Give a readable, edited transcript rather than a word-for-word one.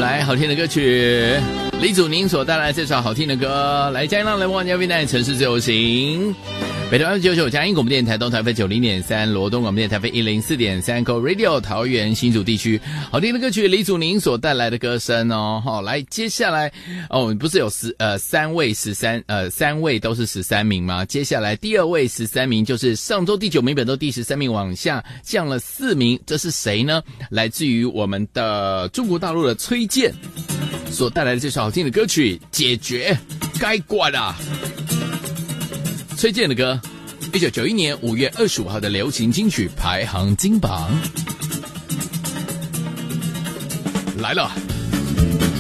来，好听的歌曲，李祖宁所带来这首好听的歌，来嘉义浪来望家为带城市自由行。北投299嘉义广播电台东台飞 90.3， 罗东广播电台飞 104.3 Go Radio 桃园新竹地区，好听的歌曲，李祖宁所带来的歌声哦。好，来接下来不是有3位都是13名吗？接下来第2位13名就是上周第9名，本周第13名，往下降了4名，这是谁呢？来自于我们的中国大陆的崔健所带来的这首好听的歌曲《解决该管啊》。崔健的歌，1991年5月25号的流行金曲排行金榜来了。